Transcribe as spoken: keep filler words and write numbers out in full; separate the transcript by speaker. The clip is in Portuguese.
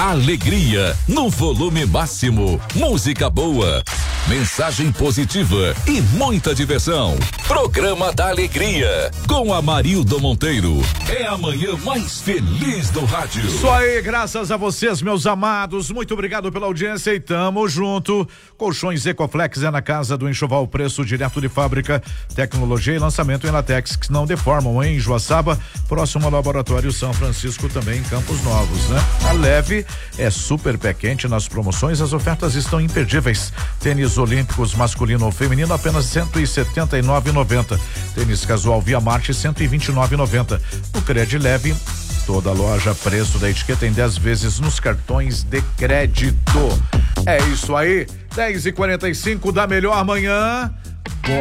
Speaker 1: Alegria no volume máximo, música boa, mensagem positiva e muita diversão. Programa da Alegria com Amarildo Monteiro. É a manhã mais feliz do rádio.
Speaker 2: Isso aí, graças a vocês, meus amados. Muito obrigado pela audiência e tamo junto. Colchões Ecoflex é na casa do enxoval, preço direto de fábrica, tecnologia e lançamento em latex que não deformam, em Joaçaba, próximo ao Laboratório São Francisco, também em Campos Novos, né? A Leve é super pé quente nas promoções, as ofertas estão imperdíveis. Tênis olímpicos masculino ou feminino apenas cento e setenta e nove reais e noventa centavos. Tênis casual Via Marte cento e vinte e nove reais e noventa centavos. No Cred Leve, toda loja, preço da etiqueta em dez vezes nos cartões de crédito. É isso aí, dez e quarenta e cinco da melhor manhã.